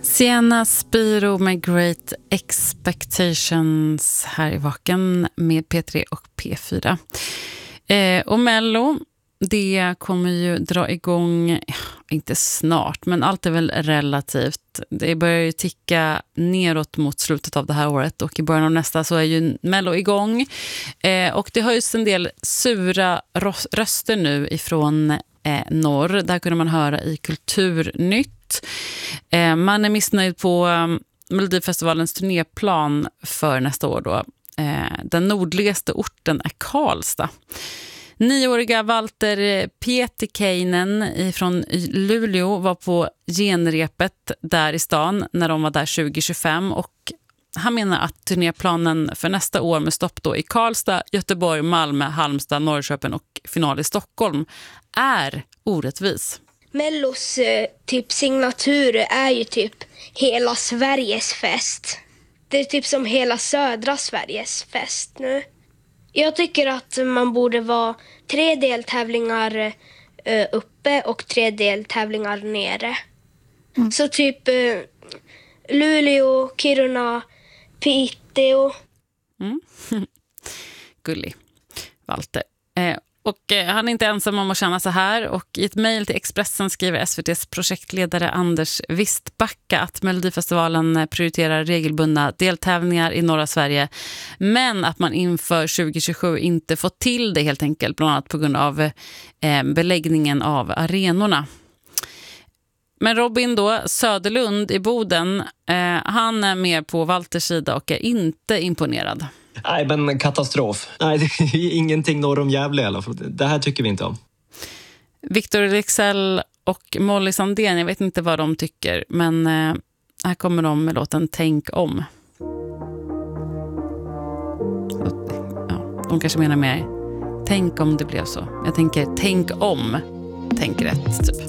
Sienna Spiro med Great Expectations här i Vaken med P3 och P4. Och Mello, det kommer ju dra igång, inte snart, men allt är väl relativt. Det börjar ju ticka neråt mot slutet av det här året och i början av nästa så är ju Mello igång. Och det höjs en del sura röster nu ifrån norr. Där kunde man höra i Kulturnytt. Man är missnöjd på Melodifestivalens turnéplan för nästa år då. Den nordligaste orten är Karlstad. 9-åriga Walter Pietikäinen från Luleå var på genrepet där i stan när de var där 2025 och han menar att turnéplanen för nästa år med stopp då i Karlstad, Göteborg, Malmö, Halmstad, Norrköping och final i Stockholm är orättvis. Mellos typ signatur är ju typ hela Sveriges fest. Det är typ som hela södra Sveriges fest nu. Jag tycker att man borde vara 3 deltävlingar uppe och 3 deltävlingar nere. Så typ Luleå, Kiruna, Piteå. Gullig Walter. Och han är inte ensam om att känna så här och i ett mejl till Expressen skriver SVT:s projektledare Anders Wistbacka att Melodifestivalen prioriterar regelbundna deltävlingar i norra Sverige men att man inför 2027 inte fått till det helt enkelt bland annat på grund av beläggningen av arenorna. Men Robin då, Söderlund i Boden, han är mer på Walters sida och är inte imponerad. Nej, men katastrof. Nej, det är ingenting norr om Gävle i alla fall. Det här tycker vi inte om. Victor Leksell och Molly Sandén, jag vet inte vad de tycker, men här kommer de med låten Tänk om. Ja, de kanske menar mer Tänk om det blev så. Jag tänker tänk om, tänk rätt typ.